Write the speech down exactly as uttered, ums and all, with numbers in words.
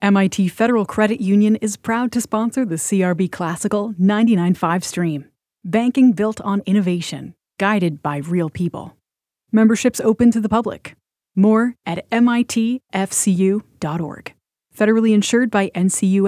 M I T Federal Credit Union is proud to sponsor the C R B Classical ninety-nine point five stream. Banking built on innovation, guided by real people. Membership's open to the public. More at M I T F C U dot org. Federally insured by N C U A.